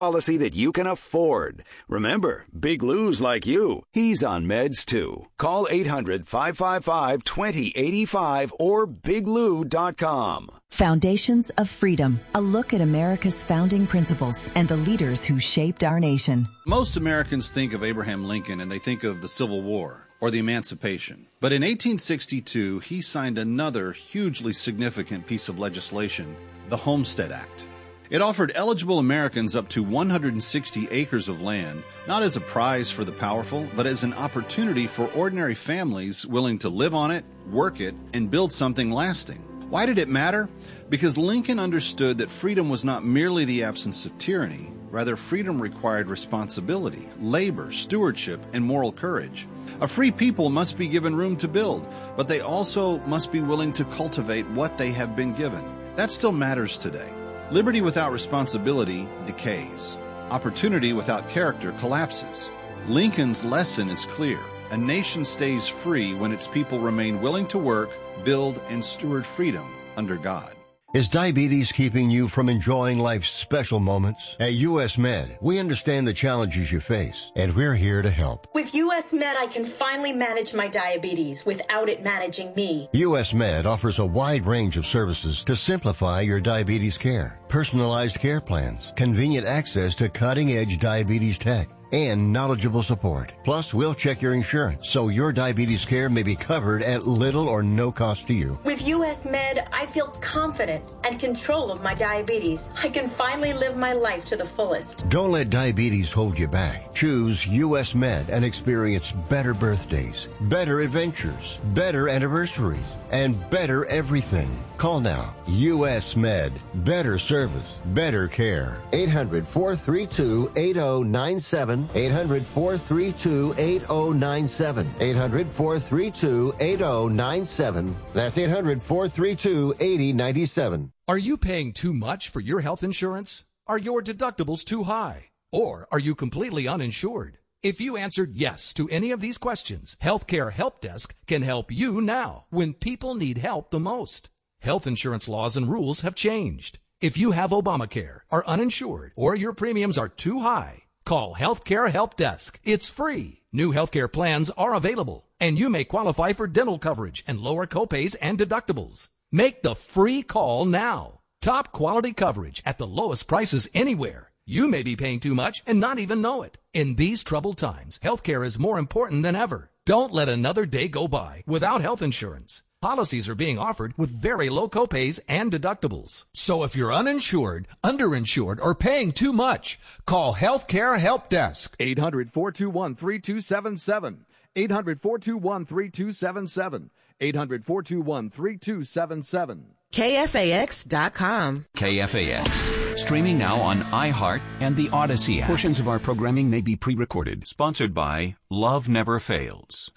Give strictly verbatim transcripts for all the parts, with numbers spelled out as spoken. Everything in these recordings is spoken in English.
Policy that you can afford. Remember, Big Lou's like you. He's on meds too. Call eight hundred, five five five, two zero eight five or big lou dot com. Foundations of Freedom, a look at America's founding principles and the leaders who shaped our nation. Most Americans think of Abraham Lincoln and they think of the Civil War or the Emancipation. But in eighteen sixty-two, he signed another hugely significant piece of legislation, the Homestead Act. It offered eligible Americans up to one hundred sixty acres of land, not as a prize for the powerful, but as an opportunity for ordinary families willing to live on it, work it, and build something lasting. Why did it matter? Because Lincoln understood that freedom was not merely the absence of tyranny. Rather, freedom required responsibility, labor, stewardship, and moral courage. A free people must be given room to build, but they also must be willing to cultivate what they have been given. That still matters today. Liberty without responsibility decays. Opportunity without character collapses. Lincoln's lesson is clear. A nation stays free when its people remain willing to work, build, and steward freedom under God. Is diabetes keeping you from enjoying life's special moments? At U S Med, we understand the challenges you face, and we're here to help. With U S Med, I can finally manage my diabetes without it managing me. U S Med offers a wide range of services to simplify your diabetes care. Personalized care plans, convenient access to cutting-edge diabetes tech, and knowledgeable support. Plus, we'll check your insurance so your diabetes care may be covered at little or no cost to you. With U S Med, I feel confident and control of my diabetes. I can finally live my life to the fullest. Don't let diabetes hold you back. Choose U S Med and experience better birthdays, better adventures, better anniversaries, and better everything. Call now. U S Med. Better service. Better care. eight hundred, four three two, eight zero nine seven. eight hundred, four three two, eight zero nine seven. eight hundred, four three two, eight zero nine seven. That's eight hundred, four three two, eight zero nine seven. Are you paying too much for your health insurance? Are your deductibles too high? Or are you completely uninsured? If you answered yes to any of these questions, Healthcare Help Desk can help you now when people need help the most. Health insurance laws and rules have changed. If you have Obamacare, are uninsured, or your premiums are too high, call Healthcare Help Desk. It's free. New healthcare plans are available, and you may qualify for dental coverage and lower copays and deductibles. Make the free call now. Top quality coverage at the lowest prices anywhere. You may be paying too much and not even know it. In these troubled times, healthcare is more important than ever. Don't let another day go by without health insurance. Policies are being offered with very low copays and deductibles. So if you're uninsured, underinsured, or paying too much, call Healthcare Help Desk. eight hundred, four two one, three two seven seven. eight hundred, four two one, three two seven seven. eight hundred, four two one, three two seven seven. K F A X dot com. K F A X. Streaming now on iHeart and the Odyssey app. Portions of our programming may be pre-recorded. Sponsored by Love Never Fails.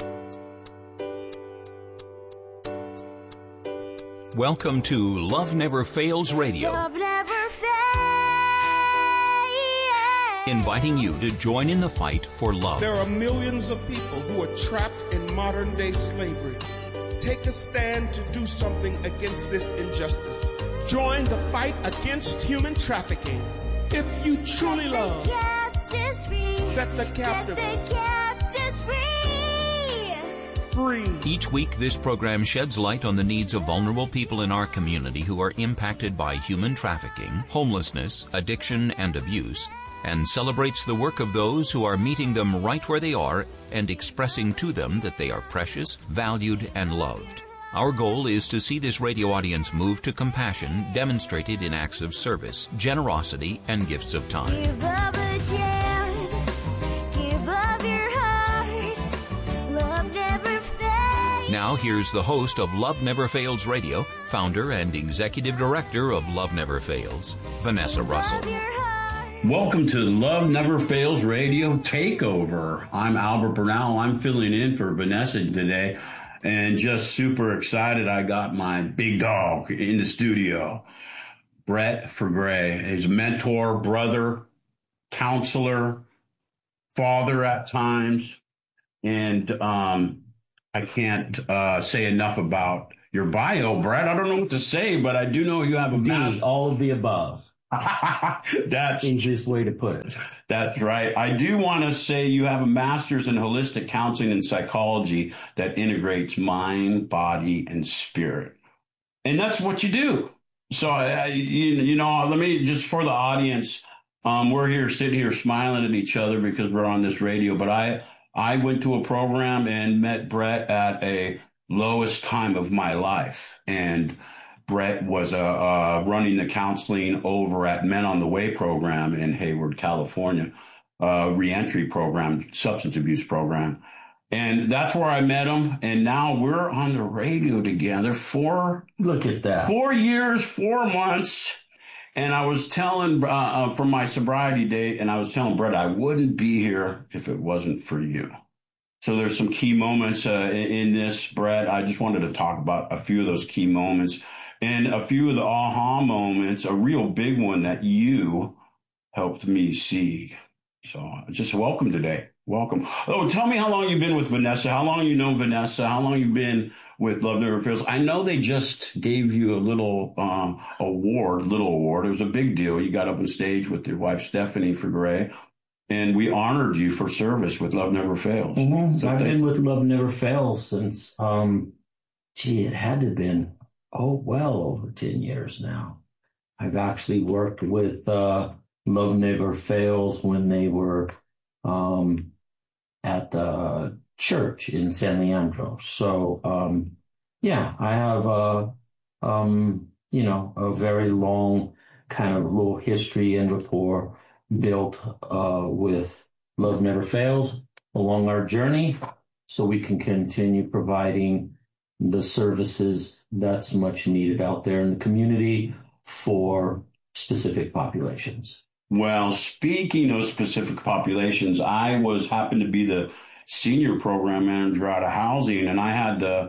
Welcome to Love Never Fails Radio. Love never fails. Inviting you to join in the fight for love. There are millions of people who are trapped in modern-day slavery. Take a stand to do something against this injustice. Join the fight against human trafficking. If you truly love, set the captives free. Free. Each week, this program sheds light on the needs of vulnerable people in our community who are impacted by human trafficking, homelessness, addiction, and abuse, and celebrates the work of those who are meeting them right where they are and expressing to them that they are precious, valued, and loved. Our goal is to see this radio audience move to compassion demonstrated in acts of service, generosity, and gifts of time. Give up a chance. Give up your heart. Love never fails. Now here's the host of Love Never Fails Radio, founder and executive director of Love Never Fails, Vanessa Russell. Welcome to Love Never Fails Radio Takeover. I'm Albert Bernal. I'm filling in for Vanessa today and just super excited. I got my big dog in the studio, Brett Fergray. He's a mentor, brother, counselor, father at times. And um, I can't uh, say enough about your bio, Brett. I don't know what to say, but I do know you have a D, all of the above. That's the easiest way to put it. That's right. I do want to say you have a master's in holistic counseling and psychology that integrates mind, body, and spirit. And that's what you do. So, uh, you, you know, let me just for the audience, um, we're here sitting here smiling at each other because we're on this radio. But I, I went to a program and met Brett at a lowest time of my life. And Brett was uh, uh, running the counseling over at Men on the Way program in Hayward, California, uh, reentry program, substance abuse program. And that's where I met him. And now we're on the radio together for, look at that, four years, four months. And I was telling, uh, uh, from my sobriety date, and I was telling Brett, I wouldn't be here if it wasn't for you. So there's some key moments uh, in, in this, Brett. I just wanted to talk about a few of those key moments. And a few of the aha moments, a real big one that you helped me see. So just welcome today. Welcome. Oh, tell me how long you've been with Vanessa. How long you know Vanessa? How long you've been with Love Never Fails? I know they just gave you a little um, award, little award. It was a big deal. You got up on stage with your wife, Stephanie, for Gray. And we honored you for service with Love Never Fails. Mm-hmm. So I've they- been with Love Never Fails since, um, gee, it had to have been Oh, well over ten years now. I've actually worked with uh, Love Never Fails when they were um, at the church in San Leandro. So, um, yeah, I have, a, um, you know, a very long kind of little history and rapport built uh, with Love Never Fails along our journey so we can continue providing the services that's much needed out there in the community for specific populations. Well, speaking of specific populations, I was happened to be the senior program manager out of housing, and I had the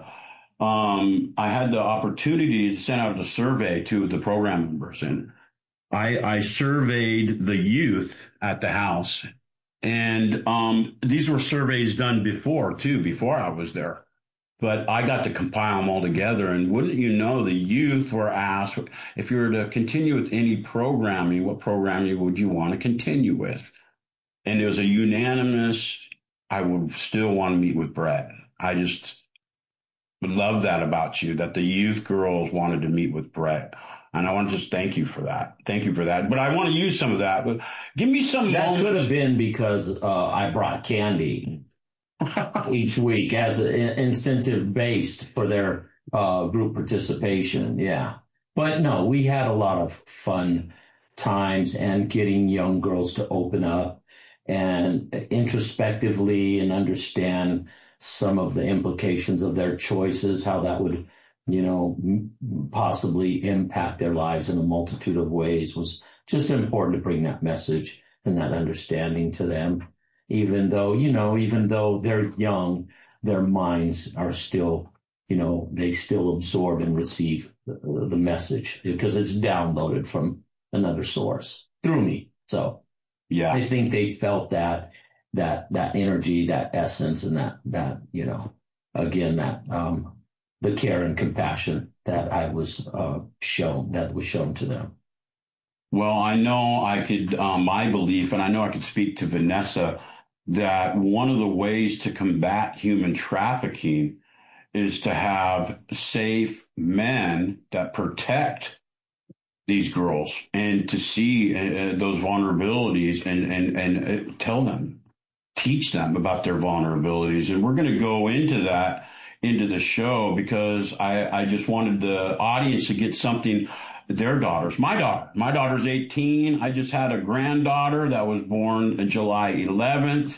um, I had the opportunity to send out a survey to the program members, and I, I surveyed the youth at the house, and um, these were surveys done before too, before I was there. But I got to compile them all together, and wouldn't you know, the youth were asked, if you were to continue with any programming, what programming would you want to continue with? And it was a unanimous, I would still want to meet with Brett. I just would love that about you, that the youth girls wanted to meet with Brett. And I want to just thank you for that. Thank you for that. But I want to use some of that. But give me some That moments. could have been because uh, I brought candy each week as an incentive based for their uh, group participation. Yeah. But no, we had a lot of fun times and getting young girls to open up and introspectively and understand some of the implications of their choices, how that would, you know, possibly impact their lives in a multitude of ways. Was just important to bring that message and that understanding to them. Even though, you know, even though they're young, their minds are still, you know, they still absorb and receive the, the message because it's downloaded from another source through me. So yeah, I think they felt that, that, that energy, that essence, and that, that, you know, again, that, um, the care and compassion that I was, uh, shown, that was shown to them. Well, I know I could, um, my belief, and I know I could speak to Vanessa, that one of the ways to combat human trafficking is to have safe men that protect these girls and to see uh, those vulnerabilities and, and, and uh, tell them, teach them about their vulnerabilities. And we're going to go into that into the show because I, I just wanted the audience to get something. Their daughters, my daughter, my daughter's eighteen. I just had a granddaughter that was born July eleventh.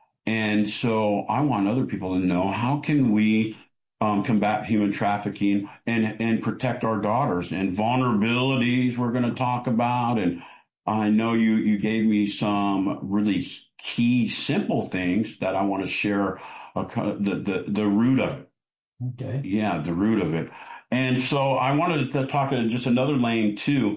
And so I want other people to know, how can we um, combat human trafficking and, and protect our daughters, and vulnerabilities we're going to talk about. And I know you, you gave me some really key, simple things that I want to share uh, the, the, the root of it. Okay. Yeah, the root of it. And so I wanted to talk in just another lane too.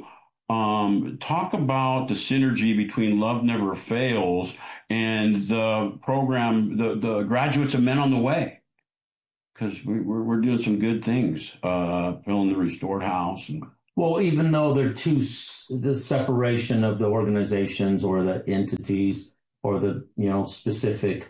Um, talk about the synergy between Love Never Fails and the program, the, the graduates of Men on the Way. Because we, we're, we're doing some good things, uh, filling the restored house and Well, even though they're two, the separation of the organizations or the entities or the, you know, specific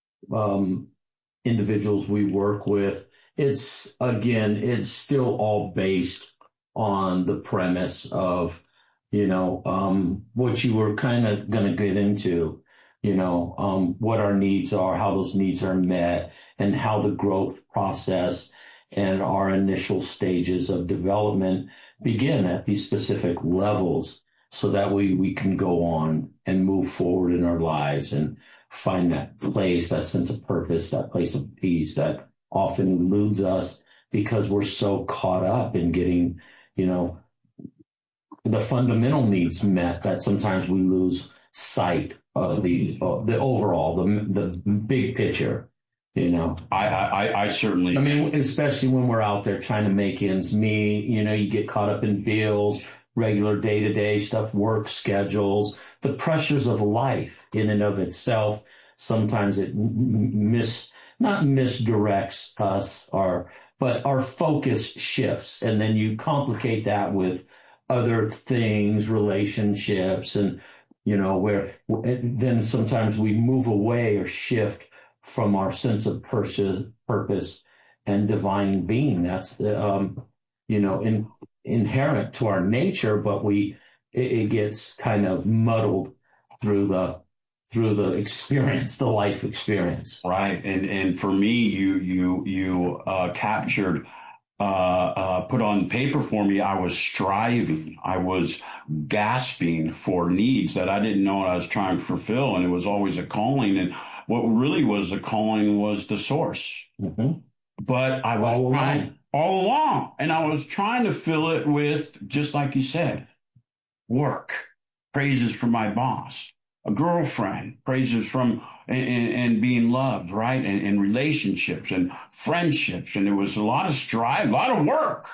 um, individuals we work with, it's, again, it's still all based on the premise of, you know, um, what you were kind of going to get into, you know, um, what our needs are, how those needs are met, and how the growth process and our initial stages of development begin at these specific levels so that we, we can go on and move forward in our lives and find that place, that sense of purpose, that place of peace that often eludes us because we're so caught up in getting, you know, the fundamental needs met that sometimes we lose sight of the uh, the overall, the the big picture. You know, I, I, I certainly. I mean, especially when we're out there trying to make ends meet. You know, you get caught up in bills, regular day to day stuff, work schedules, the pressures of life in and of itself. Sometimes it mis not misdirects us, or but our focus shifts, and then you complicate that with other things, relationships, and you know where then sometimes we move away or shift from our sense of purpose and divine being. That's, um, you know, in, inherent to our nature, but we, it, it gets kind of muddled through the, through the experience, the life experience. Right. And, and for me, you, you, you, uh, captured, uh, uh, put on paper for me. I was striving. I was gasping for needs that I didn't know I was trying to fulfill. And it was always a calling. And what really was the calling was the source. Mm-hmm. But I was all trying along. all along. And I was trying to fill it with, just like you said, work, praises from my boss, a girlfriend, praises from, and, and, and being loved, right? And, and relationships and friendships. And there was a lot of strive, a lot of work,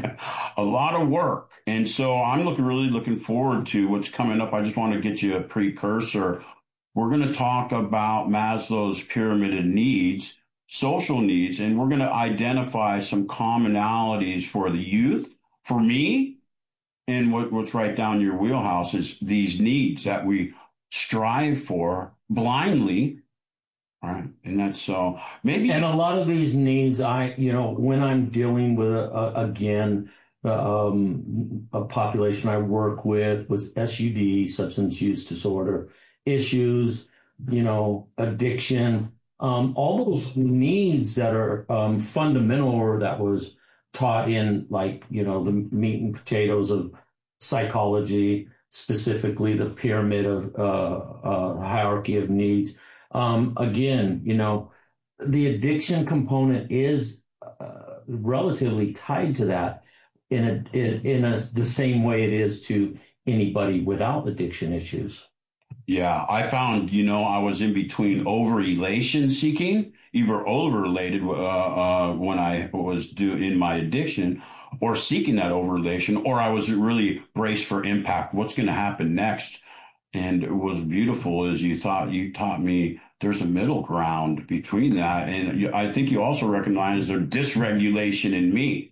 a lot of work. And so I'm looking, really looking forward to what's coming up. I just want to get you a precursor. We're going to talk about Maslow's pyramid of needs, social needs, and we're going to identify some commonalities for the youth, for me, and what, what's right down your wheelhouse is these needs that we strive for blindly. All right. And that's so maybe. And a lot of these needs, I, you know, when I'm dealing with, uh, again, um, a population I work with with S U D, substance use disorder issues, you know, addiction, um, all those needs that are um, fundamental or that was taught in like, you know, the meat and potatoes of psychology, specifically the pyramid of uh, uh, hierarchy of needs. Um, again, you know, the addiction component is uh, relatively tied to that in a, in, in a, the same way it is to anybody without addiction issues. Yeah, I found, you know, I was in between over elation seeking, either overrelated uh, uh, when I was do, in my addiction, or seeking that overrelation, or I was really braced for impact. What's going to happen next? And it was beautiful as you thought, you taught me there's a middle ground between that. And I think you also recognize there's dysregulation in me.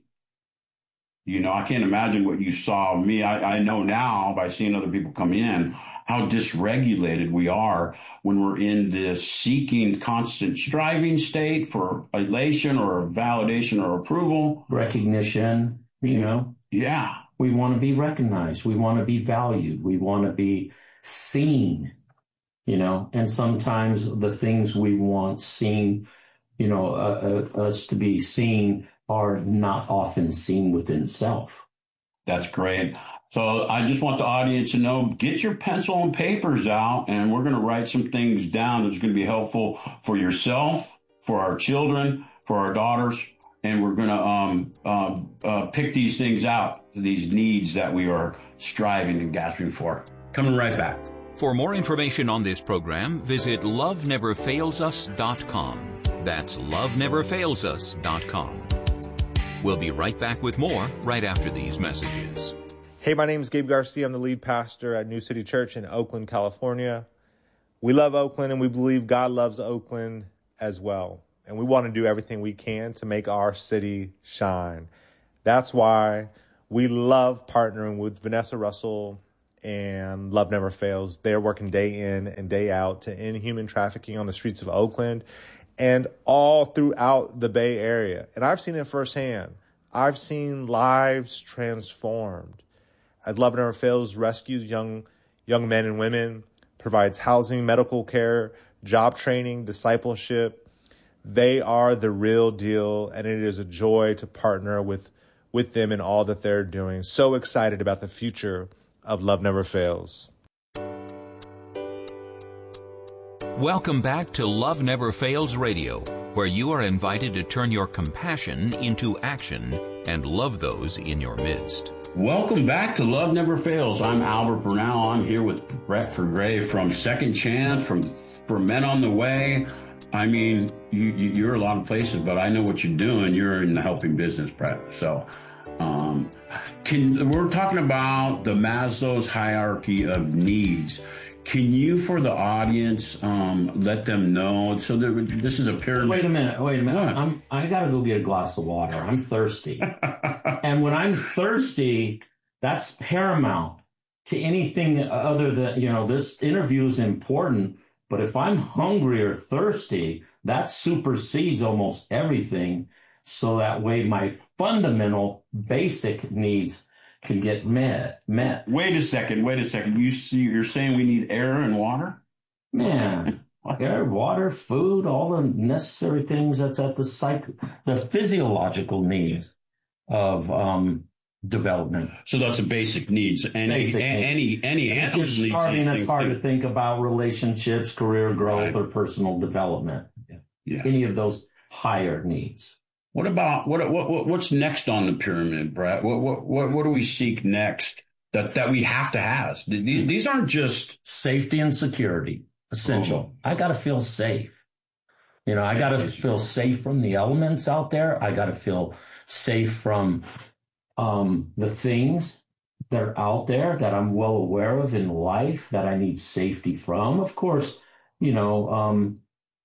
You know, I can't imagine what you saw me. I, I know now by seeing other people come in, how dysregulated we are when we're in this seeking, constant striving state for elation or validation or approval. Recognition, you know. Yeah. We want to be recognized. We want to be valued. We want to be seen, you know. And sometimes the things we want seen, you know, uh, uh, us to be seen are not often seen within self. That's great. So I just want the audience to know, get your pencil and papers out, and we're going to write some things down that's going to be helpful for yourself, for our children, for our daughters, and we're going to um, uh, uh, pick these things out, these needs that we are striving and gasping for. Coming right back. For more information on this program, visit love never fails us dot com. That's love never fails us dot com. We'll be right back with more right after these messages. Hey, my name is Gabe Garcia. I'm the lead pastor at New City Church in Oakland, California. We love Oakland, and we believe God loves Oakland as well. And we want to do everything we can to make our city shine. That's why we love partnering with Vanessa Russell and Love Never Fails. They're working day in and day out to end human trafficking on the streets of Oakland and all throughout the Bay Area. And I've seen it firsthand. I've seen lives transformed as Love Never Fails rescues young young men and women, provides housing, medical care, job training, discipleship. They are the real deal, and it is a joy to partner with, with them in all that they're doing. So excited about the future of Love Never Fails. Welcome back to Love Never Fails Radio, where you are invited to turn your compassion into action and love those in your midst. Welcome back to Love Never Fails. I'm Albert Bernal. I'm here with Brett Gray from Second Chance, from for Men on the Way. I mean, you, you, you're a lot of places, but I know what you're doing. You're in the helping business, Brett. So, um, can we're talking about the Maslow's hierarchy of needs. Can you, for the audience, um, let them know? So there, this is a pyramid. Wait a minute. Wait a minute. I'm, I got to go get a glass of water. I'm thirsty. And when I'm thirsty, that's paramount to anything other than, you know, this interview is important. But if I'm hungry or thirsty, that supersedes almost everything. So that way my fundamental basic needs can get met. met. Wait a second. Wait a second. You see, you're saying we need air and water? Man, air, water, food, all the necessary things that's at the psych, the physiological needs of um, development. So that's a basic needs. Any Basic a, needs. any any If animal you're needs. starting, it's hard too. to think about relationships, career growth, Right. or personal development. Yeah. Any of those higher needs. What about what what what- what's next on the pyramid, Brett? What what what, what do we seek next that that we have to have? These, these aren't just safety and security. Essential. Oh. I got to feel safe. You know, I got to feel safe from the elements out there. I got to feel safe from um, the things that are out there that I'm well aware of in life that I need safety from. Of course, you know, um,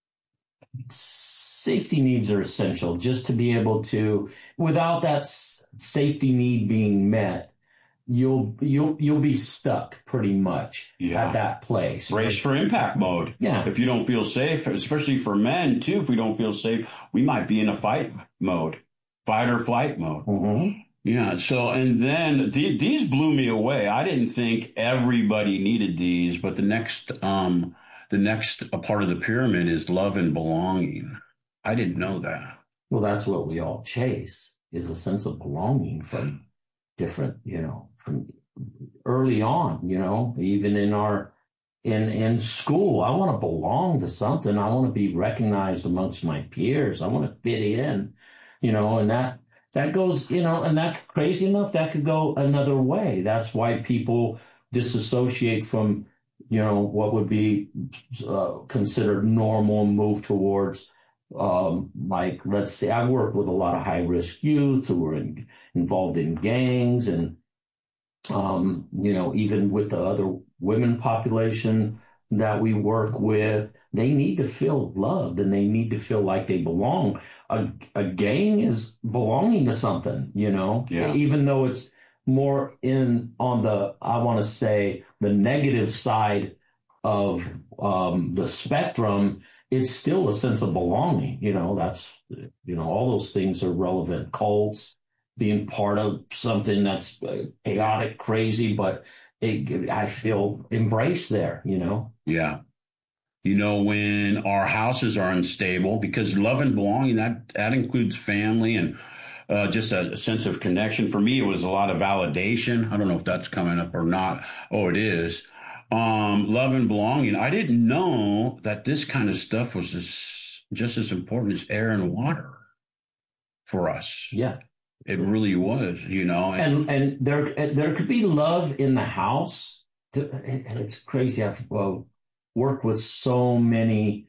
safety needs are essential just to be able to, without that s- safety need being met, you'll, you'll, you'll be stuck pretty much Yeah. at that place. brace for impact mode. Yeah. If you don't feel safe, especially for men too, if we don't feel safe, we might be in a fight mode, fight or flight mode. Mm-hmm. Yeah. So, and then th- these blew me away. I didn't think everybody needed these, but the next, um, the next part of the pyramid is love and belonging. I didn't know that. Well, that's what we all chase, is a sense of belonging from different, you know, from early on, you know, even in our, in, in school. I want to belong to something. I want to be recognized amongst my peers. I want to fit in, you know, and that, that goes, you know, and that crazy enough, that could go another way. That's why people disassociate from, you know, what would be uh, considered normal and move towards, um, like, let's say, I've worked with a lot of high risk youth who were in, involved in gangs and, um, you know, even with the other women population that we work with, they need to feel loved and they need to feel like they belong. A, a gang is belonging to something, you know, Yeah. even though it's more in on the, I want to say, the negative side of um, the spectrum. It's still a sense of belonging. You know, that's, you know, all those things are relevant. Cults, being part of something that's chaotic, crazy, but it, I feel embraced there, you know? Yeah. You know, when our houses are unstable, because love and belonging, that, that includes family and uh, just a, a sense of connection. For me, it was a lot of validation. I don't know if that's coming up or not. Oh, it is. Um, love and belonging. I didn't know that this kind of stuff was as, just as important as air and water for us. Yeah. It really was, you know. And and there there could be love in the house. And it's crazy. I've well, worked with so many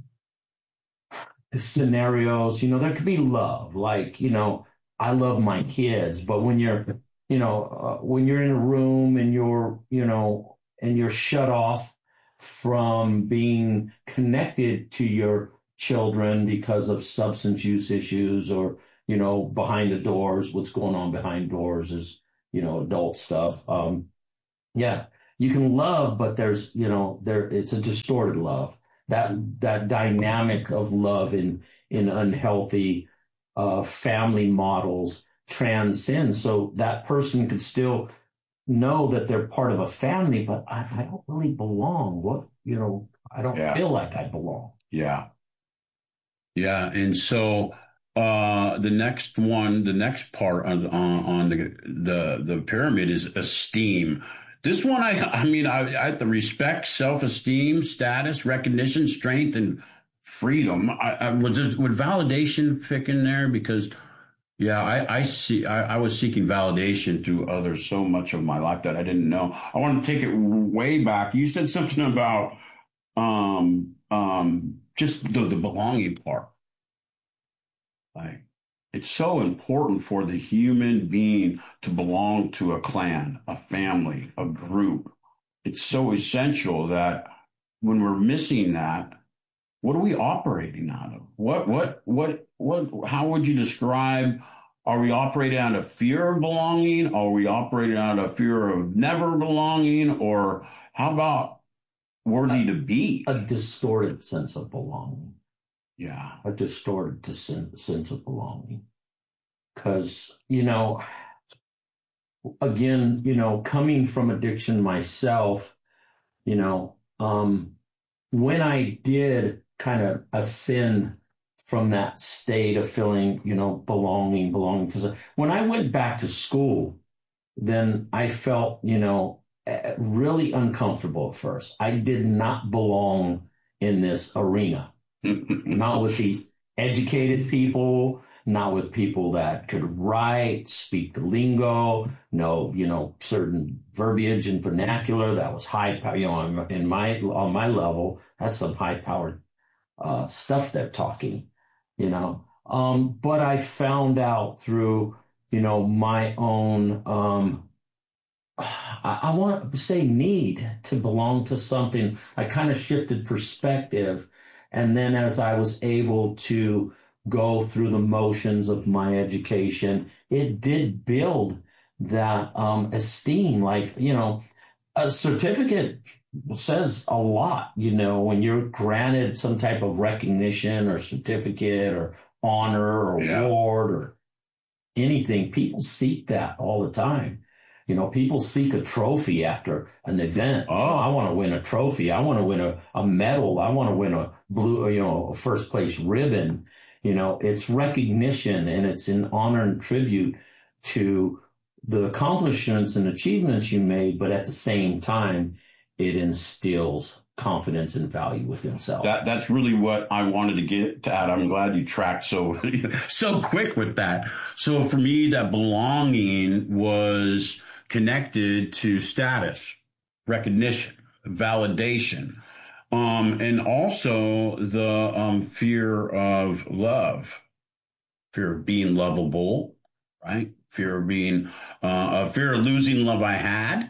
scenarios. You know, there could be love. Like, you know, I love my kids. But when you're, you know, uh, when you're in a room and you're, you know, and you're shut off from being connected to your children because of substance use issues or, you know, behind the doors, what's going on behind doors is you know, adult stuff. Um, yeah, you can love, but there's, you know, there, it's a distorted love. That, that dynamic of love in, in unhealthy, uh, family models transcends. So that person could still know that they're part of a family, but I, I don't really belong. What, you know, I don't Yeah. feel like I belong. Yeah. Yeah. And so, uh, the next one, the next part on, on, on the, the, the pyramid is esteem. This one, I, I mean, I, I have to respect, self-esteem, status, recognition, strength, and freedom. I, I was it, would validation fit in there? Because, yeah, I, I see, I, I was seeking validation through others so much of my life that I didn't know. I want to take it way back. You said something about, um, um, just the, the belonging part. Like, it's so important for the human being to belong to a clan, a family, a group. It's so essential that when we're missing that, what are we operating out of? What, what, what, what, how would you describe, are we operating out of fear of belonging? Are we operating out of fear of never belonging? Or how about worthy to be? A distorted sense of belonging. Yeah. A distorted sense of belonging. Because, you know, again, you know, coming from addiction myself, you know, um, when I did kind of ascend from that state of feeling, you know, belonging, belonging to, when I went back to school, then I felt, you know, really uncomfortable at first. I did not belong in this arena. Not with these educated people, not with people that could write, speak the lingo, know, you know, certain verbiage and vernacular that was high power, you know, in my, on my level, that's some high powered, uh, stuff they're talking, you know. Um, but I found out through, you know, my own, um, I, I want to say need to belong to something. I kind of shifted perspective. And then as I was able to go through the motions of my education, it did build that um, esteem. Like, you know, a certificate says a lot, you know, when you're granted some type of recognition or certificate or honor or Yeah. award or anything, people seek that all the time. You know, people seek a trophy after an event. Oh, I want to win a trophy. I want to win a, a medal. I want to win a blue, you know, a first place ribbon. You know, it's recognition and it's an honor and tribute to the accomplishments and achievements you made. But at the same time, it instills confidence and value within self. That that's really what I wanted to get at. I'm glad you tracked so so quick with that. So for me, that belonging was connected to status, recognition, validation, um, and also the um, fear of love, fear of being lovable, right? Fear of being, uh, a fear of losing love I had.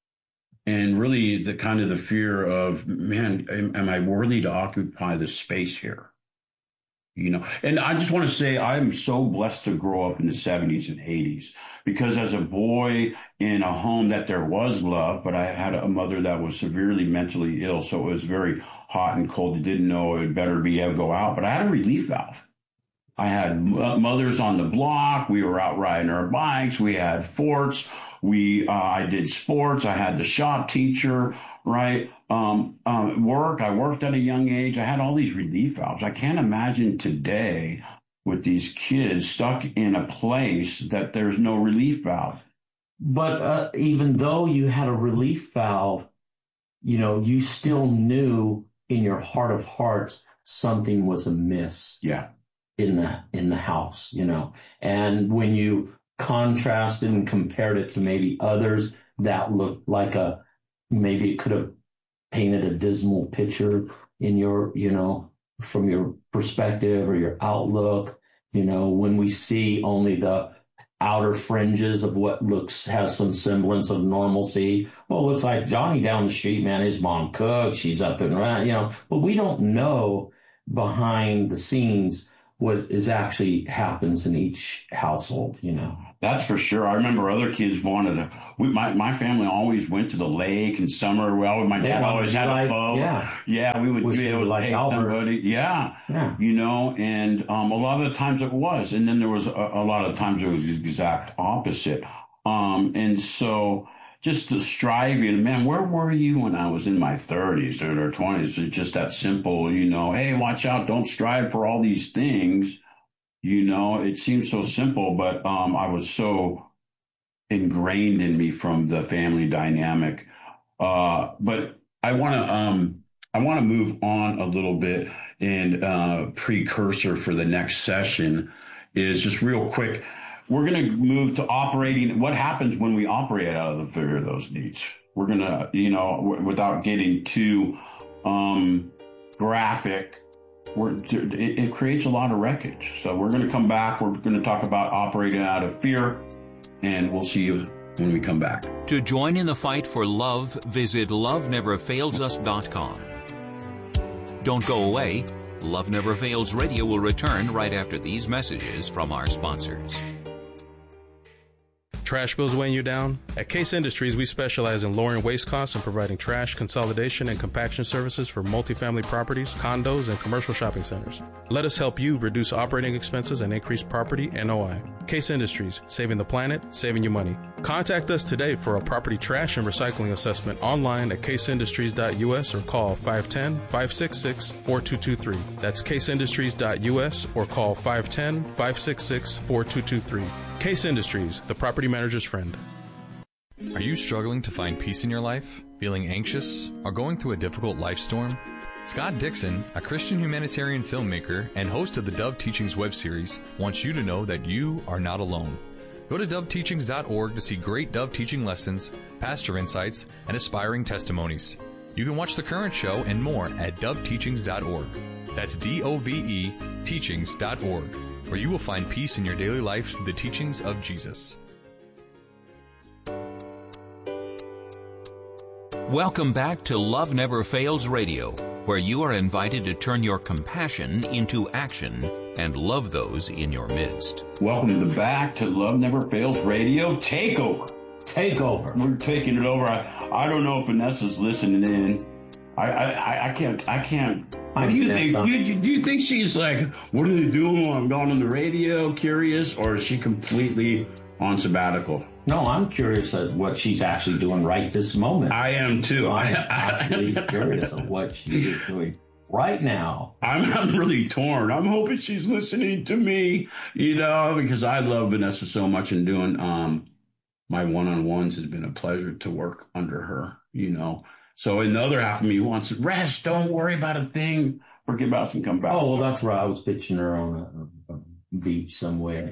And really the kind of the fear of, man, am, am I worthy to occupy this space here? You know, and I just want to say I'm so blessed to grow up in the seventies and eighties because as a boy in a home that there was love, but I had a mother that was severely mentally ill. So it was very hot and cold. I didn't know it would better be able to go out, but I had a relief valve. I had mothers on the block. We were out riding our bikes. We had forts. We, uh, I did sports. I had the shop teacher, right? Um, um, work. I worked at a young age. I had all these relief valves. I can't imagine today with these kids stuck in a place that there's no relief valve. But uh, even though you had a relief valve, you know, you still knew in your heart of hearts something was amiss. Yeah. In the in the house, you know, and when you contrasted and compared it to maybe others that looked like a maybe it could have painted a dismal picture in your, you know, from your perspective or your outlook, you know, when we see only the outer fringes of what looks has some semblance of normalcy. Well, it's like Johnny down the street, man, his mom cooks, she's up and around, you know, but we don't know behind the scenes what is actually happens in each household, you know. That's for sure. I remember other kids wanted to. We, my my family always went to the lake in summer. Well, my dad always had like, a boat. Yeah, yeah, we would be able to like take somebody. Yeah. yeah, you know, and um, a lot of the times it was, and then there was a, a lot of times it was the exact opposite. Um, and so just the striving, man. Where were you when I was in my thirties or twenties? It's just that simple, you know. Hey, watch out! Don't strive for all these things. You know, it seems so simple, but um, I was so ingrained in me from the family dynamic. Uh, but I want to um, I want to move on a little bit, and uh, precursor for the next session is just real quick. We're going to move to operating. What happens when we operate out of the fear of those needs? We're going to, you know, w- without getting too um, graphic. We're, it, it creates a lot of wreckage. So we're going to come back. We're going to talk about operating out of fear, and we'll see you when we come back. To join in the fight for love, visit love never fails us dot com. Don't go away. Love Never Fails Radio will return right after these messages from our sponsors. Trash bills weighing you down? At Case Industries, we specialize in lowering waste costs and providing trash consolidation and compaction services for multifamily properties, condos, and commercial shopping centers. Let us help you reduce operating expenses and increase property N O I. Case Industries, saving the planet, saving you money. Contact us today for a property trash and recycling assessment online at case industries dot U S or call five one zero, five six six, four two two three. That's case industries dot U S or call five one zero, five six six, four two two three. Case Industries, the property manager's friend. Are you struggling to find peace in your life, feeling anxious, or going through a difficult life storm? Scott Dixon, a Christian humanitarian filmmaker and host of the Dove Teachings web series, wants you to know that you are not alone. Go to dove teachings dot org to see great Dove teaching lessons, pastor insights, and aspiring testimonies. You can watch the current show and more at dove teachings dot org. That's D O V E teachings dot org, where you will find peace in your daily life through the teachings of Jesus. Welcome back to Love Never Fails Radio, where you are invited to turn your compassion into action and love those in your midst. Welcome to back to Love Never Fails Radio Takeover. Takeover. We're taking it over. I, I don't know if Vanessa's listening in. I I, I can't I can't. What do you think? Do you, do you think she's like, what are they doing while I'm gone on the radio? Curious, or is she completely on sabbatical? No, I'm curious at what she's actually doing right this moment. I am too. I'm actually curious of what she is doing right now. I'm, I'm really torn. I'm hoping she's listening to me, you know, because I love Vanessa so much, and doing um my one-on-ones has been a pleasure to work under her, you know. So in the other half of me wants to rest. Don't worry about a thing. Forget about it and come back. Oh, well, that's where I was pitching her on a, a beach somewhere.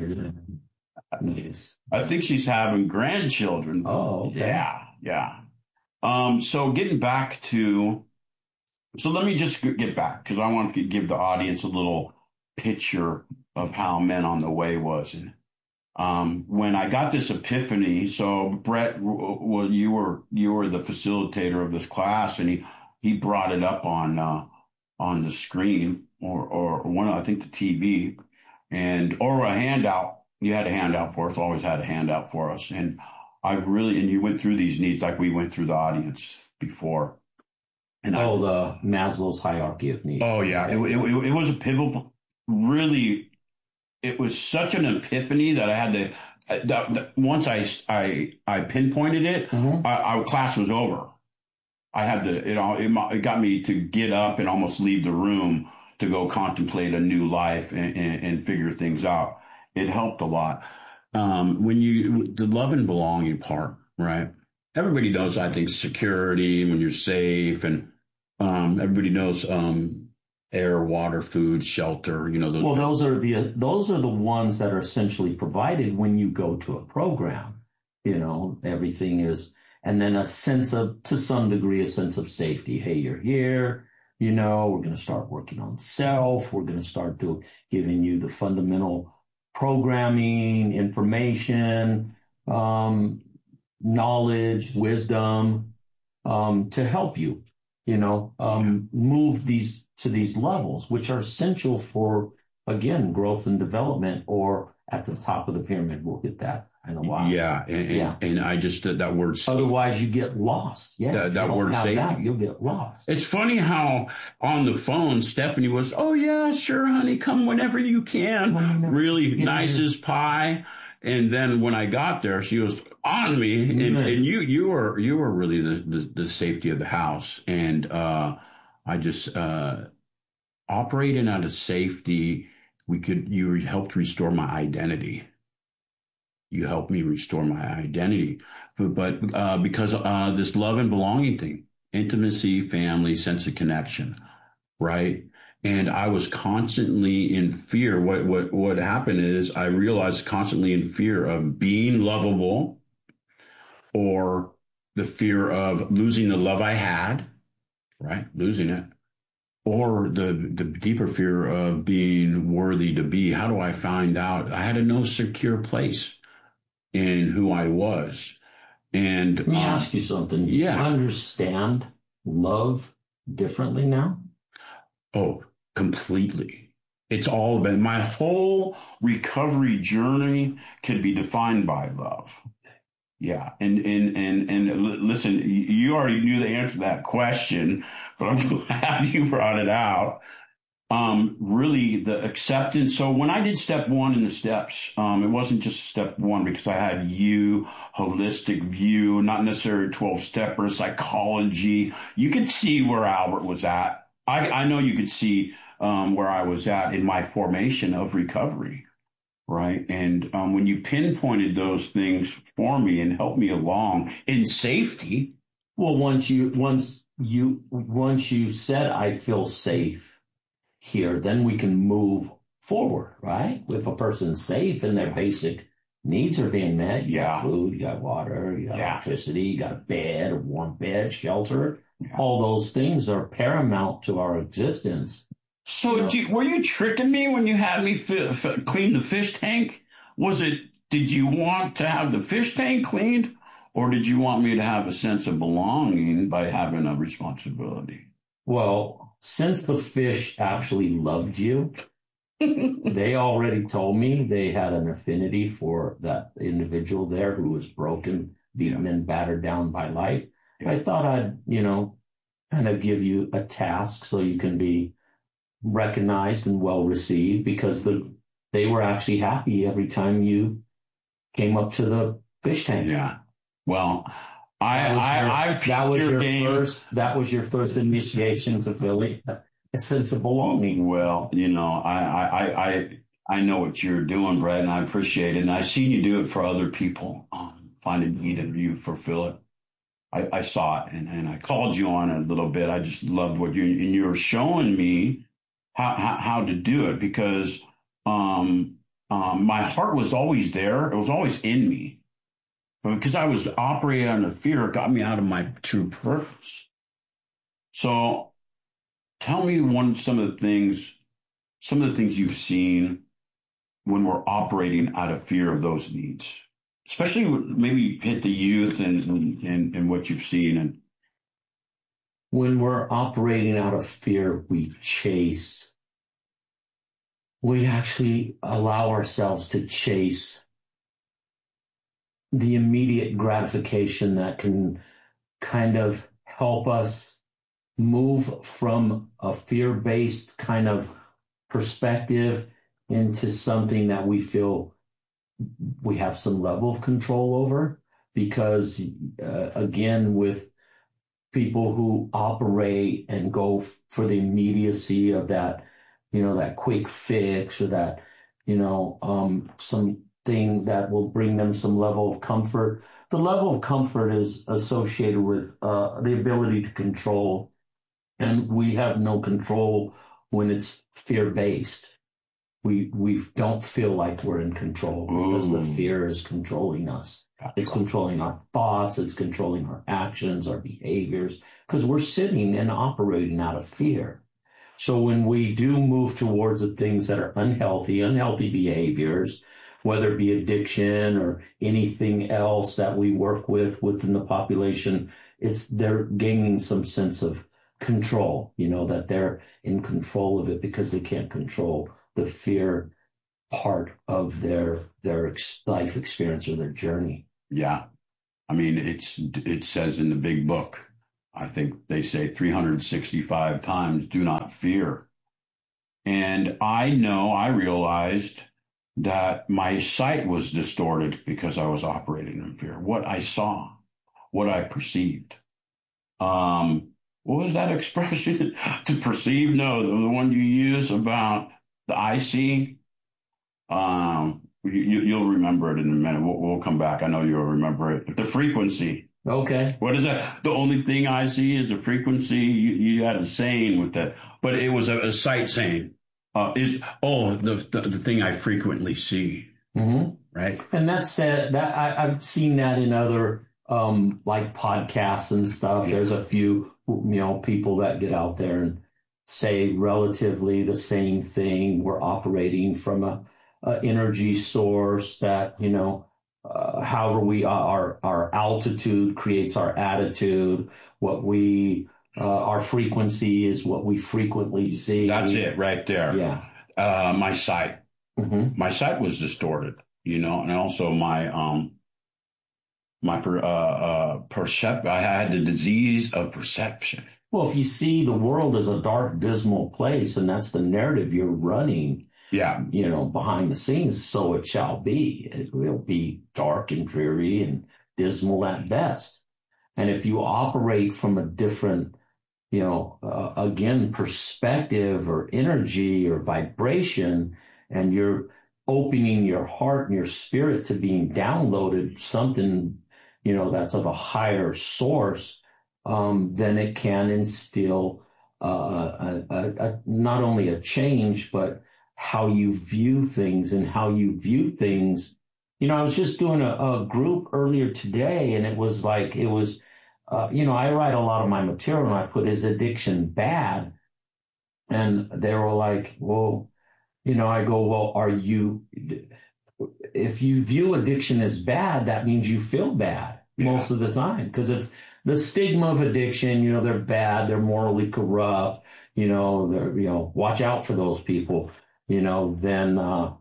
Nice. I think she's having grandchildren. Oh, okay. Yeah, yeah. Um, so getting back to, so let me just get back, because I want to give the audience a little picture of how Men on the Way was. And um, when I got this epiphany, so Brett, well, you were you were the facilitator of this class, and he he brought it up on uh, on the screen or or one, I think the T V, and or a handout. You had a handout for us, always had a handout for us. And I really, and you went through these needs like we went through the audience before. And oh, I, the Maslow's hierarchy of needs. Oh, yeah. It, it, it was a pivotal, really, it was such an epiphany that I had to, that, that once I, I, I pinpointed it, mm-hmm. our, our class was over. I had to, you know, it, it got me to get up and almost leave the room to go contemplate a new life and, and, and figure things out. It helped a lot. Um, when you, the love and belonging part, right? Everybody knows, I think, security, when you're safe, and um, everybody knows um, air, water, food, shelter, you know. Those well, those are the, those are the ones that are essentially provided when you go to a program. You know, everything is, and then a sense of, to some degree, a sense of safety. Hey, you're here. You know, we're going to start working on self. We're going to start doing, giving you the fundamental programming, information, um, knowledge, wisdom, um, to help you, you know, um, move these to these levels, which are essential for, again, growth and development, or at the top of the pyramid. We'll get that in a while. Yeah, and, Yeah. and, and I just uh, that word. Otherwise, you get lost. Yeah, that, if that you don't word have safety. that, you'll get lost. It's funny how on the phone Stephanie was, oh yeah, sure, honey, come whenever you can. Really nice as pie. And then when I got there, she was on me, and, Mm-hmm. and you you were you were really the, the, the safety of the house. And uh, I just uh, operating out of safety. We could you helped restore my identity. You helped me restore my identity, but, but uh, because uh, this love and belonging thing, intimacy, family, sense of connection, right? And I was constantly in fear. What what what happened is I realized constantly in fear of being lovable, or the fear of losing the love I had, right? Losing it. Or the, the deeper fear of being worthy to be. How do I find out? I had a no secure place in who I was. And Let me um, ask you something. Yeah. You understand love differently now? Oh, completely. It's all about my whole recovery journey can be defined by love. Yeah. And, and, and, and l- listen, you already knew the answer to that question, but I'm glad you brought it out. Um, really the acceptance. So when I did step one in the steps, um, it wasn't just step one because I had you, holistic view, not necessarily twelve stepper, psychology. You could see where Albert was at. I, I know you could see, um, where I was at in my formation of recovery. Right. And, um, when you pinpointed those things for me and helped me along in safety. Well, once you, once you, once you said, I feel safe here, then we can move forward, right? If a person's safe and their basic needs are being met, you Yeah. got food, you got water, you got Yeah. electricity, you got a bed, a warm bed, shelter. Yeah. All those things are paramount to our existence. So You know, do you- were you tricking me when you had me fi- f- clean the fish tank? Was it, did you want to have the fish tank cleaned, or did you want me to have a sense of belonging by having a responsibility? well, since the fish actually loved you, they already told me they had an affinity for that individual there who was broken, beaten, and battered down by life. I thought I'd, you know, kind of give you a task so you can be recognized and well received, because the they were actually happy every time you came up to the fish tank. Yeah. Well, I, That was I, your- I've that was your your game. first. That was your first initiation to Philly. A sense of belonging. Well, you know, I, I, I, I, I know what you're doing, Brad, and I appreciate it. And I've seen you do it for other people. Um, find a need and you fulfill it. I, I saw it, and, and I called you on it a little bit. I just loved what you, and you were showing me how, how, how to do it, because, um, um, my heart was always there. It was always in me. But because I was operating under fear, it got me out of my true purpose. So tell me one, some of the things, some of the things you've seen when we're operating out of fear of those needs, especially maybe hit the youth and, and, and what you've seen. And When we're operating out of fear, we chase. We actually allow ourselves to chase the immediate gratification that can kind of help us move from a fear-based kind of perspective into something that we feel we have some level of control over. Because, uh, again, with people who operate and go f- for the immediacy of that, you know, that quick fix, or that, you know, um, something that will bring them some level of comfort. The level of comfort is associated with uh, the ability to control, and we have no control when it's fear-based. We we don't feel like we're in control because the Ooh. fear is controlling us. It's controlling our thoughts. It's controlling our actions, our behaviors, because we're sitting and operating out of fear. So when we do move towards the things that are unhealthy, unhealthy behaviors, whether it be addiction or anything else that we work with within the population, it's they're gaining some sense of control, you know, that they're in control of it because they can't control the fear part of their their ex- life experience or their journey. Yeah. I mean, it's it says in the big book, I think they say three hundred sixty-five times, do not fear. And I know, I realized that my sight was distorted because I was operating in fear. What I saw, what I perceived. Um, what was that expression? To perceive? No, the, the one you use about the I see. Um, you, you'll remember it in a minute. We'll, we'll come back. I know you'll remember it. But the frequency. Okay. What is that? The only thing I see is the frequency. You, you had a saying with that, but it was a, a sight saying. Uh, is oh the, the the thing I frequently see. Mm-hmm. Right. And that's uh, that I, I've seen that in other um, like podcasts and stuff. Yeah. There's a few you know people that get out there and say relatively the same thing. We're operating from a, a energy source that you know. Uh, however, we our our altitude creates our attitude. What we uh, our frequency is what we frequently see. That's it, right there. Yeah. Uh, my sight, mm-hmm. my sight was distorted, you know, and also my um my per, uh, uh percep. I had the disease of perception. Well, if you see the world as a dark, dismal place, and that's the narrative you're running. Yeah. You know, behind the scenes, so it shall be. It will be dark and dreary and dismal at best. And if you operate from a different, you know, uh, again, perspective or energy or vibration, and you're opening your heart and your spirit to being downloaded something, you know, that's of a higher source, um, then it can instill uh, a, a, a, not only a change, but how you view things and how you view things. You know, I was just doing a, a group earlier today, and it was like, it was, uh, you know, I write a lot of my material and I put, is addiction bad? And they were like, well, you know, I go, well, are you, if you view addiction as bad, that means you feel bad yeah. most of the time. Because if the stigma of addiction, you know, they're bad, they're morally corrupt, you know, they're, you know, watch out for those people. You know, then uh,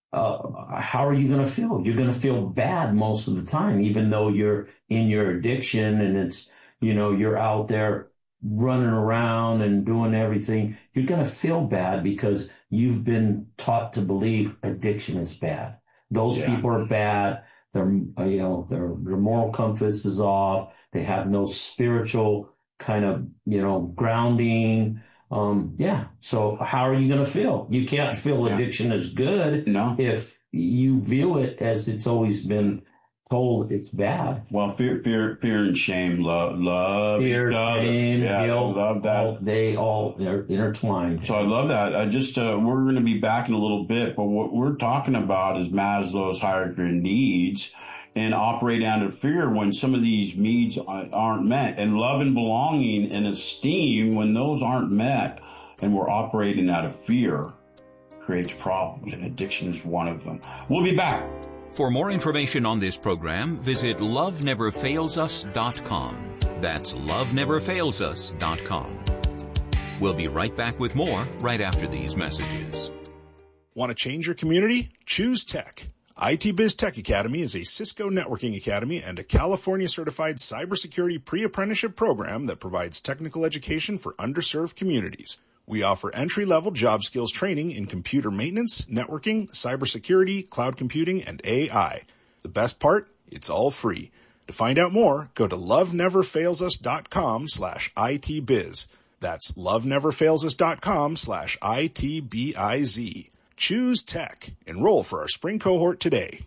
uh, how are you going to feel? You're going to feel bad most of the time, even though you're in your addiction and it's, you know, you're out there running around and doing everything. You're going to feel bad because you've been taught to believe addiction is bad. Those yeah. people are bad. Their, you know, their, their moral compass is off. They have no spiritual kind of, you know, grounding. Um, yeah. So how are you going to feel? You can't feel addiction as good no. if you view it as it's always been told it's bad. Well, fear, fear, fear and shame, love, love, fear, shame, yeah, guilt, I love that. All, they all they're intertwined. So I love that. I just uh, we're going to be back in a little bit, but what we're talking about is Maslow's hierarchy of needs. And operate out of fear when some of these needs aren't met. And love and belonging and esteem, when those aren't met and we're operating out of fear, creates problems. And addiction is one of them. We'll be back. For more information on this program, visit love never fails us dot com. That's love never fails us dot com. We'll be right back with more right after these messages. Want to change your community? Choose Tech. I T Biz Tech Academy is a Cisco networking academy and a California-certified cybersecurity pre-apprenticeship program that provides technical education for underserved communities. We offer entry-level job skills training in computer maintenance, networking, cybersecurity, cloud computing, and A I. The best part? It's all free. To find out more, go to love never fails us dot com slash I T biz. That's love never fails us dot com slash I T B I Z. Choose Tech. Enroll for our spring cohort today.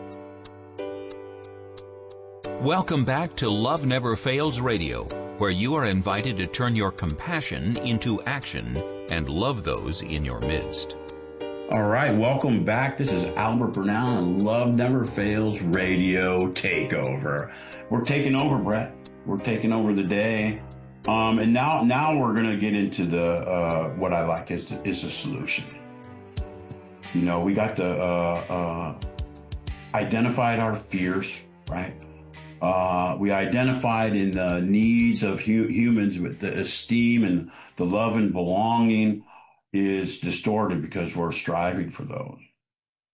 Welcome back to Love Never Fails Radio, where you are invited to turn your compassion into action and love those in your midst. All right, welcome back. This is Albert Bernal and Love Never Fails Radio Takeover. We're taking over, Brett. We're taking over the day. Um, and now, now we're going to get into the uh, what I like is is a solution. You know, we got the uh, uh, identified our fears, right? Uh, we identified in the needs of hu- humans with the esteem and the love and belonging is distorted because we're striving for those.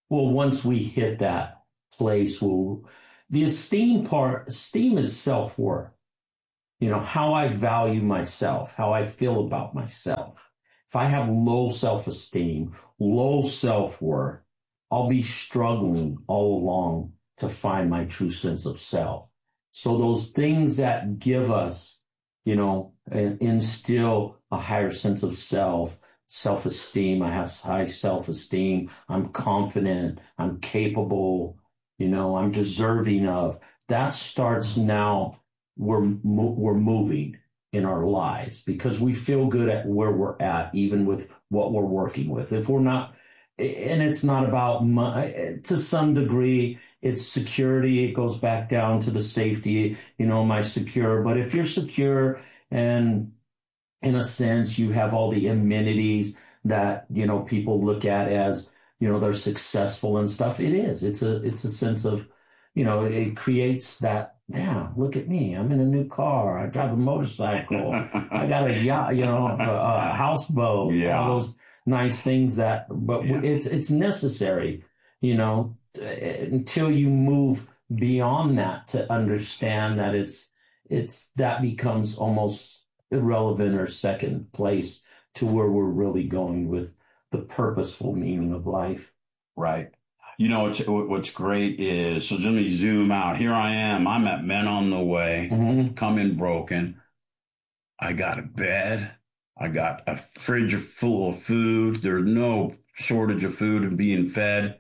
well, once we hit that place, we'll, the esteem part, esteem is self-worth. You know, how I value myself, how I feel about myself. If I have low self-esteem, low self-worth, I'll be struggling all along to find my true sense of self. So those things that give us, you know, instill a higher sense of self, self-esteem. I have high self-esteem. I'm confident. I'm capable. You know, I'm deserving of. That starts now. We're we're moving in our lives because we feel good at where we're at, even with what we're working with. If we're not, and it's not about money, to some degree, it's security. It goes back down to the safety. You know, am I secure? But if you're secure and in a sense you have all the amenities that, you know, people look at as, you know, they're successful and stuff. It is. It's a it's a sense of, you know, it, it creates that. Yeah, look at me. I'm in a new car. I drive a motorcycle. I got a yacht, you know, a, a houseboat. Yeah. All those nice things that, but Yeah. it's it's necessary, you know, until you move beyond that to understand that it's it's that becomes almost irrelevant or second place to where we're really going with the purposeful meaning of life. Right. You know, what's, what's great is, so let me zoom out. Here I am. I'm at Men on the Way, mm-hmm. coming broken. I got a bed. I got a fridge full of food. There's no shortage of food and being fed.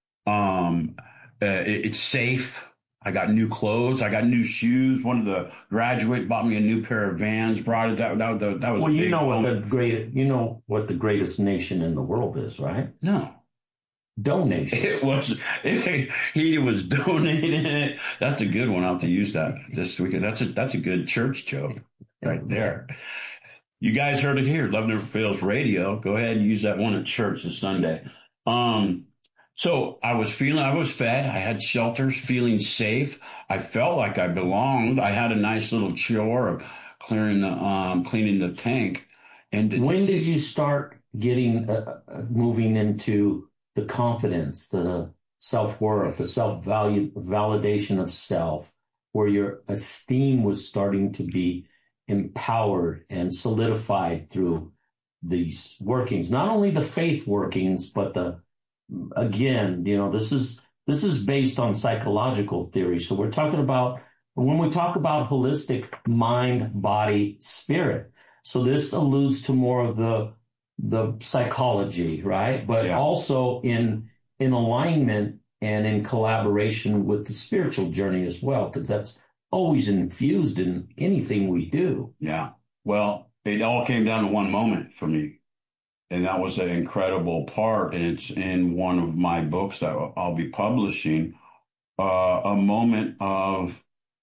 Um, uh, it, it's safe. I got new clothes. I got new shoes. One of the graduates bought me a new pair of Vans. Brought it. That that, that, that was. Well, a you big know what moment. the great, you know what the greatest nation in the world is, right? No. Donations. It was, it, he was donating it. That's a good one. I'll have to use that this weekend. That's a, that's a good church joke right there. You guys heard it here. Love Never Fails Radio. Go ahead and use that one at church this Sunday. Um, so I was feeling, I was fed. I had shelters, feeling safe. I felt like I belonged. I had a nice little chore of clearing the, um, cleaning the tank. And when did you start getting, uh, moving into the confidence, the self-worth, the self-value, validation of self, where your esteem was starting to be empowered and solidified through these workings, not only the faith workings, but the, again, you know, this is, this is based on psychological theory. So we're talking about, when we talk about holistic mind, body, spirit. So this alludes to more of the the psychology, right? But Yeah. also in in alignment and in collaboration with the spiritual journey as well, because that's always infused in anything we do. Yeah. Well, it all came down to one moment for me. And that was an incredible part. And it's in one of my books that I'll be publishing, uh, a moment of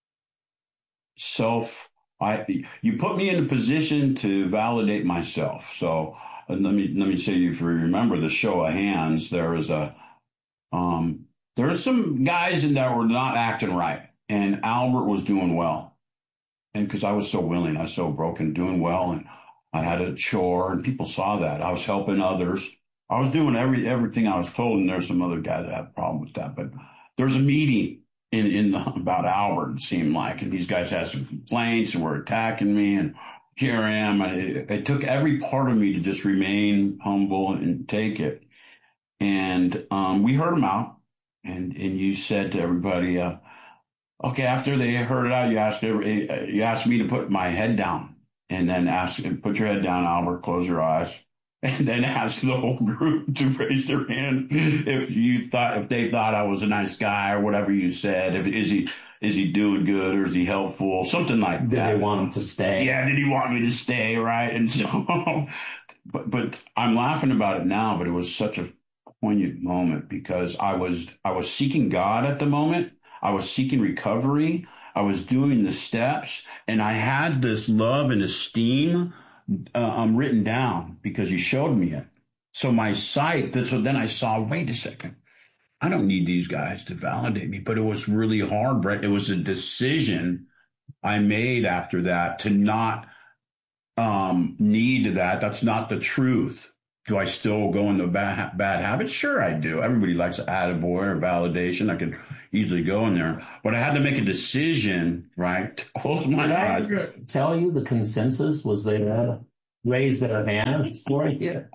self. I, you put me in a position to validate myself. So, And let me let me say, if you remember the show of hands, there was a um there were some guys in that were not acting right, and Albert was doing well, and because I was so willing, I was so broken, doing well, and I had a chore, and people saw that I was helping others. I was doing every everything I was told, and there's some other guys that had a problem with that. But there was a meeting in in the, about Albert, it seemed like, and these guys had some complaints and were attacking me, and here I am. It, it took every part of me to just remain humble and take it. And um, we heard them out. And, and you said to everybody, uh, okay, after they heard it out, you asked every, you asked me to put my head down and then ask, put your head down, Albert, close your eyes. And then ask the whole group to raise their hand if you thought, if they thought I was a nice guy or whatever you said. If is he is he doing good or is he helpful? Something like Did that. they want him to stay? Yeah, did he want me to stay? Right. And so, but but I'm laughing about it now. But it was such a poignant moment because I was I was seeking God at the moment. I was seeking recovery. I was doing the steps, and I had this love and esteem uh, um, written down because you showed me it. So my sight, so then I saw, wait a second, I don't need these guys to validate me. But it was really hard, Brett. It was a decision I made after that to not um, need that. That's not the truth. Do I still go into bad, bad habits? Sure, I do. Everybody likes an attaboy or validation. I could easily go in there. But I had to make a decision, right, to close my Did eyes. I tell you the consensus was they had raised their hands for you?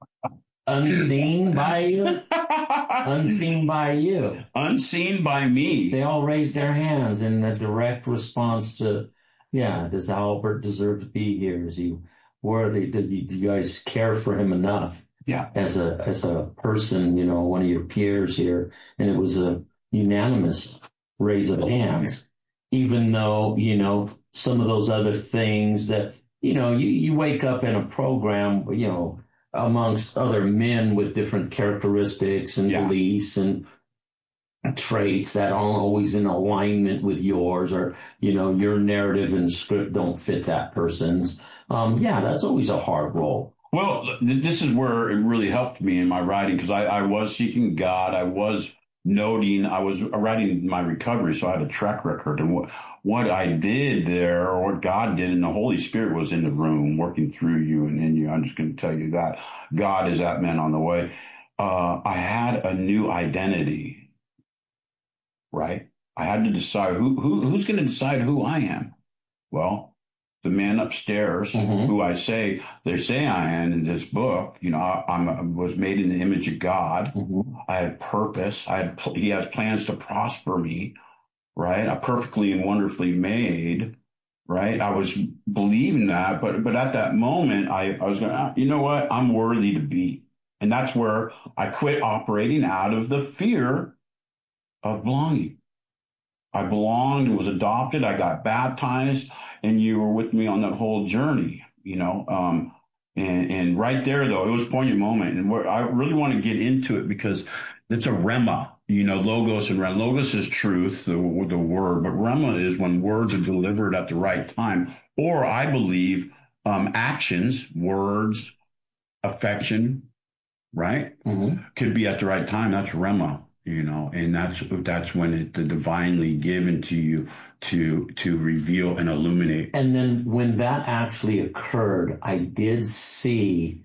Unseen by you? Unseen by you. Unseen by me. They all raised their hands in a direct response to, yeah, does Albert deserve to be here? Is he worthy? Did you, do you guys care for him enough? Yeah. As a as a person, you know, one of your peers here, and it was a unanimous raise of hands, even though, you know, some of those other things that, you know, you, you wake up in a program, you know, amongst other men with different characteristics and yeah. beliefs and traits that aren't always in alignment with yours, or, you know, your narrative and script don't fit that person's. Um, yeah, that's always a hard role. Well, th- this is where it really helped me in my writing, because I, I was seeking God. I was noting, I was writing my recovery, so I had a track record. And what, what I did there, or what God did, and the Holy Spirit was in the room working through you and in you. I'm just going to tell you that. God is that man on the way. Uh, I had a new identity, right? I had to decide who, who who's going to decide who I am. Well, the man upstairs, mm-hmm. who I say, they say I am in this book, you know, I, I'm, I was made in the image of God. Mm-hmm. I had purpose. I had, he has plans to prosper me, right? I'm perfectly and wonderfully made, right? I was believing that, but, but at that moment, I, I was going, you know what? I'm worthy to be. And that's where I quit operating out of the fear of belonging. I belonged and was adopted. I got baptized, and you were with me on that whole journey, you know. Um, and, and right there, though, it was a poignant moment. And where I really want to get into it because it's a rhema, you know, logos and rhema. Logos is truth, the, the word, but rhema is when words are delivered at the right time. Or I believe um, actions, words, affection, right, mm-hmm. could be at the right time. That's rhema. You know, and that's that's when it's the divinely given to you to to reveal and illuminate. And then when that actually occurred, I did see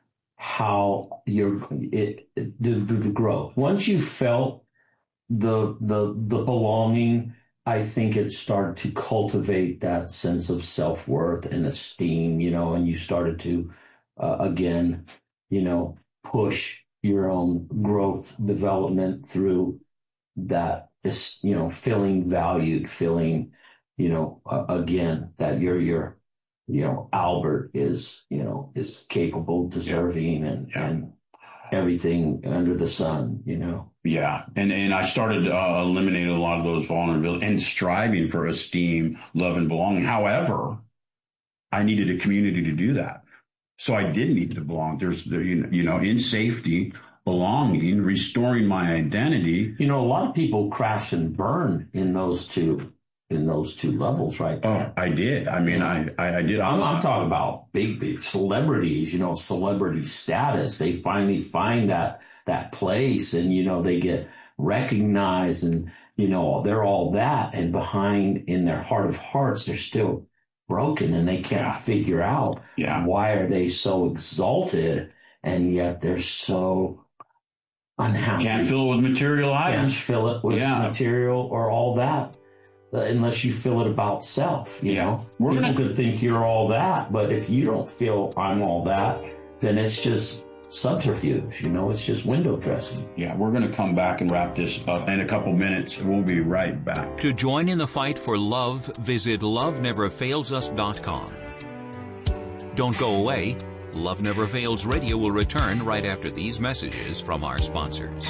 how your it, it the, the growth. Once you felt the the the belonging, I think it started to cultivate that sense of self-worth and esteem. You know, and you started to uh, again, you know, push your own growth development through that is, you know, feeling valued, feeling, you know, uh, again, that you're, your, you know, Albert is, you know, is capable, deserving, yeah. and, yeah. and everything under the sun, you know. Yeah. And, and I started to uh, eliminate a lot of those vulnerabilities and striving for esteem, love, and belonging. However, I needed a community to do that. So I did need to belong. There's, the, you know, in safety, belonging, restoring my identity. You know, a lot of people crash and burn in those two, in those two levels, right? Oh, I did. I mean, I, I, I did. I'm, I'm talking about big, big celebrities, you know, celebrity status. They finally find that, that place and, you know, they get recognized and, you know, they're all that. And behind in their heart of hearts, they're still broken and they can't yeah. figure out yeah. why are they so exalted and yet they're so unhappy. Can't fill it with material items. Can't fill it with yeah. material or all that uh, unless you fill it about self. You yeah. know, We're people gonna... could think you're all that, but if you don't feel I'm all that, then it's just subterfuge. You know, it's just window dressing. Yeah, we're going to come back and wrap this up in a couple minutes. We'll be right back. To join in the fight for love, visit love never fails us dot com. Don't go away. Love Never Fails Radio will return right after these messages from our sponsors.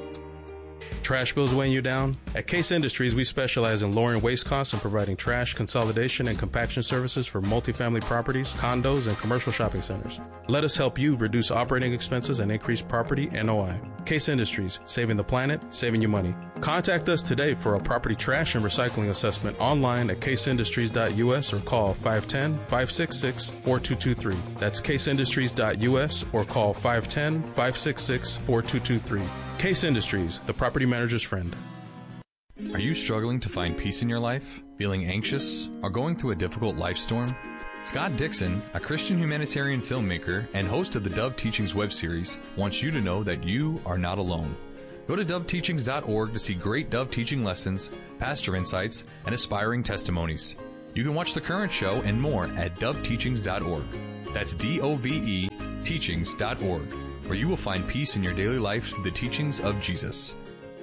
Trash bills weighing you down? At Case Industries, we specialize in lowering waste costs and providing trash consolidation and compaction services for multifamily properties, condos, and commercial shopping centers. Let us help you reduce operating expenses and increase property N O I. Case Industries, saving the planet, saving you money. Contact us today for a property trash and recycling assessment online at case industries dot U S or call five one zero, five six six, four two two three. That's case industries dot U S or call five one zero, five six six, four two two three. Case Industries, the property manager's friend. Are you struggling to find peace in your life? Feeling anxious? Or going through a difficult life storm? Scott Dixon, a Christian humanitarian filmmaker and host of the Dove Teachings web series, wants you to know that you are not alone. Go to dove teachings dot org to see great Dove teaching lessons, pastor insights, and aspiring testimonies. You can watch the current show and more at dove teachings dot org. That's D O V E teachings dot org, where you will find peace in your daily life through the teachings of Jesus.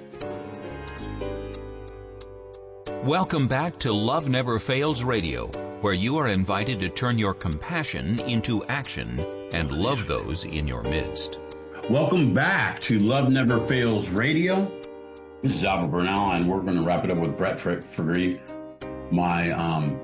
Welcome back to Love Never Fails Radio, where you are invited to turn your compassion into action and love those in your midst. Welcome back to Love Never Fails Radio. This is Albert Burnell, and we're going to wrap it up with Brett Free, my um,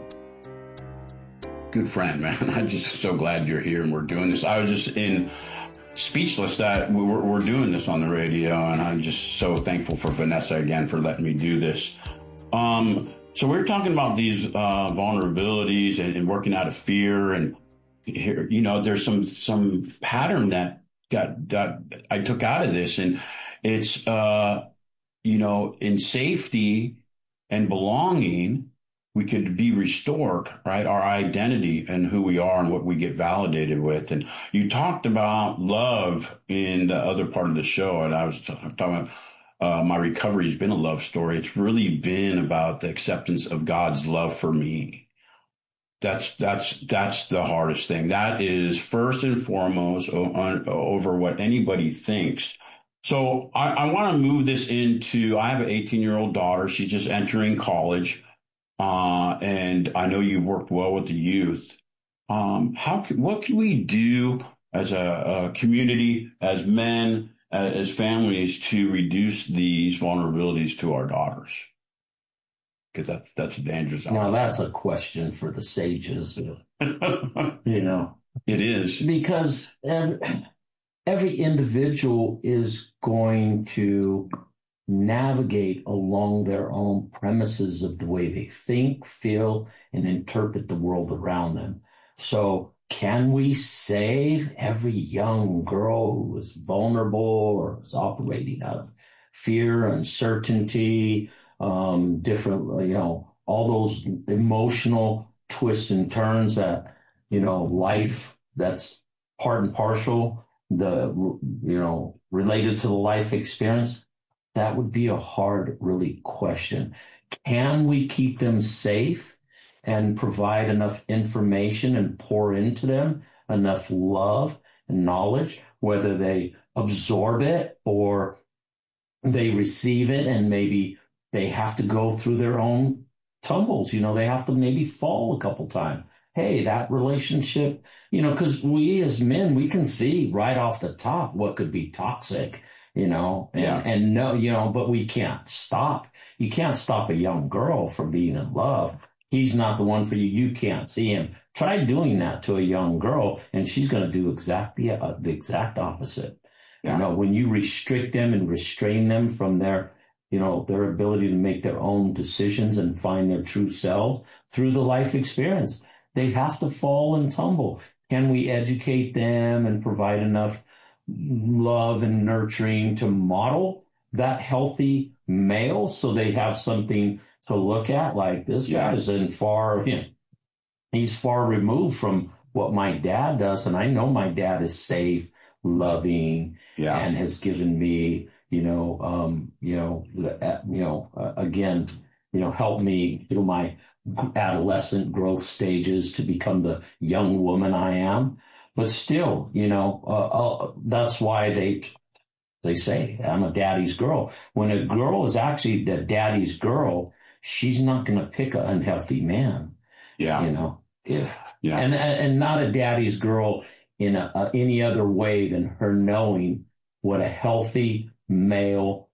good friend, man. I'm just so glad you're here and we're doing this. I was just in speechless that we're, we're doing this on the radio, and I'm just so thankful for Vanessa again for letting me do this. Um, so we're talking about these uh, vulnerabilities and, and working out of fear, and here, you know, there's some some pattern that got that I took out of this, and it's uh, you know, in safety and belonging, we could be restored, right? Our identity and who we are and what we get validated with. And you talked about love in the other part of the show, and I was t- talking about uh, my recovery has been a love story. It's really been about the acceptance of God's love for me. That's that's that's the hardest thing. That is first and foremost o- on, over what anybody thinks. So I, I want to move this into, I have an eighteen-year-old daughter. She's just entering college. Uh, and I know you've worked well with the youth. Um, how can, what can we do as a, a community, as men, as, as families, to reduce these vulnerabilities to our daughters? Because that, that's a dangerous. Now, that's a question for the sages, you know. It is. Because every, every individual is going to navigate along their own premises of the way they think, feel, and interpret the world around them. So can we save every young girl who is vulnerable or is operating out of fear, uncertainty, um, different, you know, all those emotional twists and turns that, you know, life that's part and parcel, the, you know, related to the life experience? That would be a hard, really question. Can we keep them safe and provide enough information and pour into them enough love and knowledge, whether they absorb it or they receive it and maybe they have to go through their own tumbles? You know, they have to maybe fall a couple times. Hey, that relationship, you know, because we as men, we can see right off the top what could be toxic. You know, and, yeah. and no, you know, but we can't stop. You can't stop a young girl from being in love. He's not the one for you. You can't see him. Try doing that to a young girl, and she's going to do exactly uh, the exact opposite. Yeah. You know, when you restrict them and restrain them from their, you know, their ability to make their own decisions and find their true selves through the life experience, they have to fall and tumble. Can we educate them and provide enough love and nurturing to model that healthy male so they have something to look at? Like, this yeah. guy is in far, you know, he's far removed from what my dad does. And I know my dad is safe, loving, yeah. and has given me, you know, um, you know, uh, you know, uh, again, you know, help me through my adolescent growth stages to become the young woman I am. But still, you know, uh, uh, that's why they they say I'm a daddy's girl. When a girl is actually the daddy's girl, she's not going to pick an unhealthy man. Yeah, you know, if yeah, and and not a daddy's girl in a, a, any other way than her knowing what a healthy male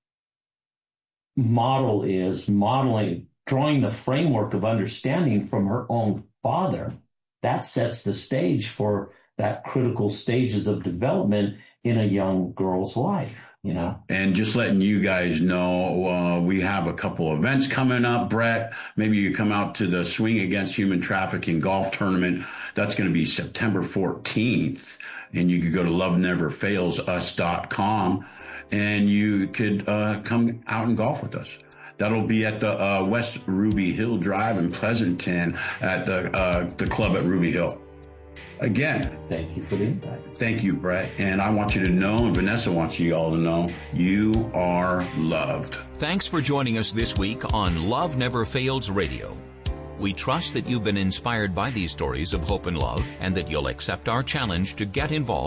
model is, modeling, drawing the framework of understanding from her own father. That sets the stage for that critical stages of development in a young girl's life, you know. And just letting you guys know, uh, we have a couple events coming up, Brett. Maybe you come out to the Swing Against Human Trafficking golf tournament. That's going to be September fourteenth. And you could go to love never fails us dot com and you could uh, come out and golf with us. That'll be at the uh, West Ruby Hill Drive in Pleasanton at the uh, the club at Ruby Hill. Again, thank you for the invite. Thank you, Brett. And I want you to know, and Vanessa wants you all to know, you are loved. Thanks for joining us this week on Love Never Fails Radio. We trust that you've been inspired by these stories of hope and love, and that you'll accept our challenge to get involved